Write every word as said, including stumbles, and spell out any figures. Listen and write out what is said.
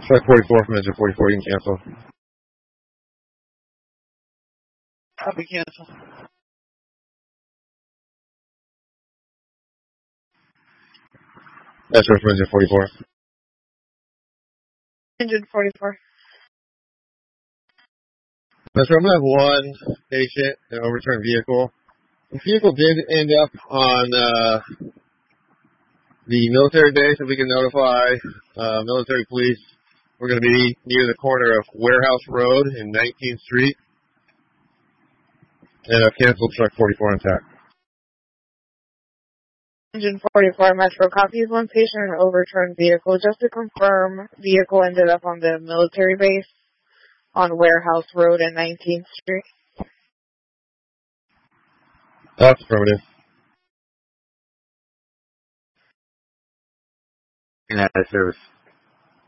Truck forty-four from engine forty-four, you can cancel. Copy, cancel. That's from engine forty-four. Engine forty-four. That's right. I'm going to have one patient, an overturned vehicle. The vehicle did end up on uh, the military base, if we can notify uh, military police. We're going to be near the corner of Warehouse Road and nineteenth Street. And I've canceled truck forty-four on tack. Engine forty-four, Metro copies, one patient, an overturned vehicle. Just to confirm, vehicle ended up on the military base on Warehouse Road and nineteenth Street. That's affirmative. United Service.